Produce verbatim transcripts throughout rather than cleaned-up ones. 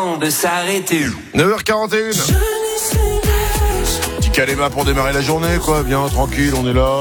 temps de s'arrêter. neuf heures quarante et un. Petit Kalema pour démarrer la journée, quoi. Bien, tranquille, on est là.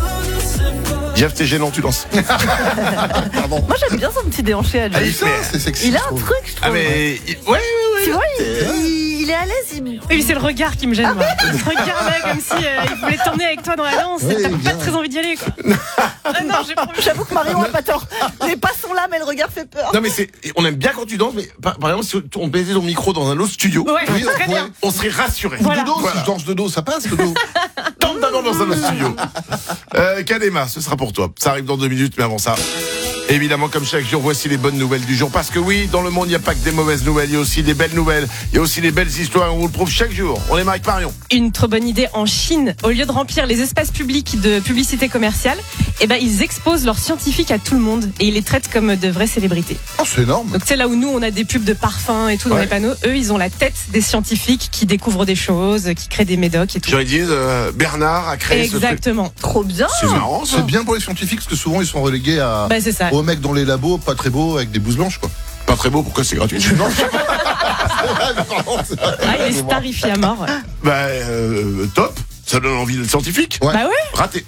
Jeff, t'es gênant, tu danses. Pardon. Moi j'aime bien son petit déhanché à lui. Ah, il fait- c'est sexy. Il a un truc, je trouve. Ah, mais. il- Ouais, ouais, ouais. Tu vois, il, il- il est à l'aise. Il... Oui, c'est le regard qui me gêne, moi. Il te regarde là comme si euh, il voulait t'emmener avec toi dans la danse et Oui, t'as bien. pas très envie d'y aller, quoi. Ah non, j'ai pas... J'avoue que Marion a pas tort. Les pas sont là, mais le regard fait peur. Non, mais c'est. On aime bien quand tu danses, mais par, par exemple, si on mettait ton micro dans un autre studio, Ouais, oui, très on, bien. on serait rassuré. Voilà. De dos, si je danse de dos, ça passe de dos. Tente d'abord dans un autre studio. Euh, Kalema, ce sera pour toi. Ça arrive dans deux minutes, mais avant ça. Évidemment, comme chaque jour, voici les bonnes nouvelles du jour. Parce que oui, dans le monde, il n'y a pas que des mauvaises nouvelles, il y a aussi des belles nouvelles, il y a aussi des belles histoires, on vous le prouve chaque jour. On est avec Marion. Une trop bonne idée en Chine. Au lieu de remplir les espaces publics de publicité commerciale, eh ben, ils exposent leurs scientifiques à tout le monde et ils les traitent comme de vraies célébrités. Oh, c'est énorme. Donc c'est là où nous, on a des pubs de parfums et tout dans Ouais. les panneaux. Eux, ils ont la tête des scientifiques qui découvrent des choses, qui créent des médocs et tout. J'aurais dit, euh, Bernard a créé ce truc. Exactement. Trop bien. C'est marrant, ça. C'est bien pour les scientifiques parce que souvent ils sont relégués à Bah, c'est ça. aux mecs dans les labos, pas très beaux, avec des blouses blanches quoi. Pas très beau, pourquoi c'est gratuit? Non, je sais pas. Pardon, c'est pas- Ah, il est starifié à mort. Bah, euh, top. Ça donne envie d'être scientifique. Ouais. Bah ouais. Raté.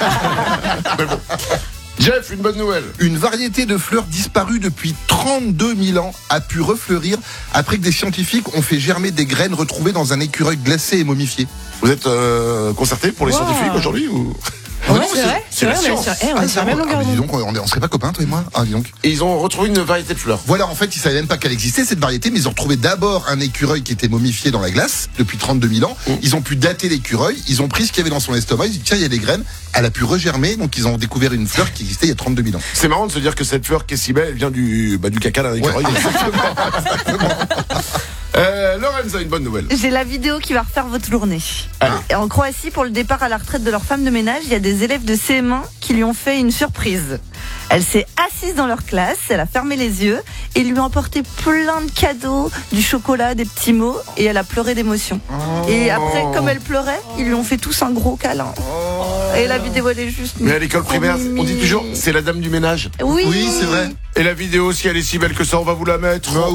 Mais bon. Jeff, une bonne nouvelle. Une variété de fleurs disparue depuis trente-deux mille ans a pu refleurir après que des scientifiques ont fait germer des graines retrouvées dans un écureuil glacé et momifié. Vous êtes euh, concerté pour les Wow. scientifiques aujourd'hui ou... Ah Ouais, non, c'est vrai. c'est C'est la vrai, on est science. sur, eh, on Ah, est sur la même ah, longueur mais dis d'onde. donc, on, est- on serait pas copains toi et moi. Ah dis donc. Et ils ont retrouvé une variété de fleurs. Voilà, en fait, ils savaient même pas qu'elle existait cette variété, mais ils ont retrouvé d'abord un écureuil qui était momifié dans la glace depuis trente-deux mille ans. Mm. Ils ont pu dater l'écureuil, ils ont pris ce qu'il y avait dans son estomac, ils ont dit tiens, il y a des graines, elle a pu regermer, donc ils ont découvert une fleur qui existait il y a trente-deux mille ans. C'est marrant de se dire que cette fleur qui est si belle, elle vient du, bah, du caca d'un écureuil. Ouais, exactement. Euh, Lorenza, une bonne nouvelle. J'ai la vidéo qui va refaire votre journée. Allez. Et en Croatie, pour le départ à la retraite de leur femme de ménage, il y a des élèves de C M un qui lui ont fait une surprise. Elle s'est assise dans leur classe, elle a fermé les yeux et lui a emporté plein de cadeaux, du chocolat, des petits mots, et elle a pleuré d'émotion. Et après, comme elle pleurait, ils lui ont fait tous un gros câlin. Et la vidéo, elle est juste... Mais à l'école trop primaire, on dit mimi. toujours, c'est la dame du ménage. Oui, Oui, c'est vrai. Et la vidéo, si elle est si belle que ça, on va vous la mettre. Ah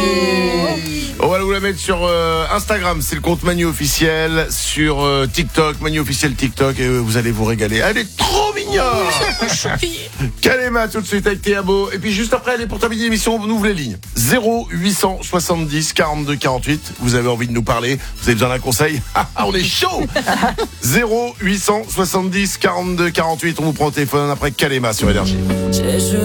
oui. On va vous la mettre sur euh, Instagram, c'est le compte Manu officiel, sur euh, TikTok, Manu officiel TikTok, et euh, vous allez vous régaler. Elle est trop mignonne. Kalema tout de suite avec Théabo, et puis juste après, allez pour terminer l'émission, on ouvre les lignes. zéro huit cent soixante-dix quarante-deux quarante-huit. Vous avez envie de nous parler, vous avez besoin d'un conseil. Ah, on est chaud. zéro huit cent soixante-dix quarante-deux quarante-huit. On vous prend au téléphone après Kalema sur Énergie.